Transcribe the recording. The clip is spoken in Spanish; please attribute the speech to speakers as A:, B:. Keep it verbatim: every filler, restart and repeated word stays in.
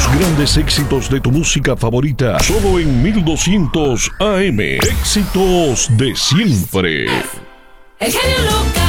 A: grandes éxitos de tu música favorita, solo en mil doscientos A M. Éxitos de siempre.
B: El genio Lucas.